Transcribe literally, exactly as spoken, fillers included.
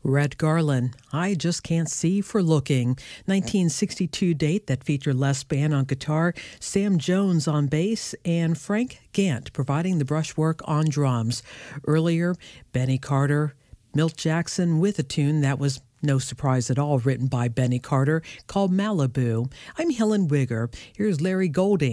Red Garland, I Just Can't See for Looking, nineteen sixty-two date that featured Les Spann on guitar, Sam Jones on bass, and Frank Gant providing the brushwork on drums. Earlier, Benny Carter, Milt Jackson with a tune that was no surprise at all, written by Benny Carter, called Malibu. I'm Helen Wigger. Here's Larry Golding.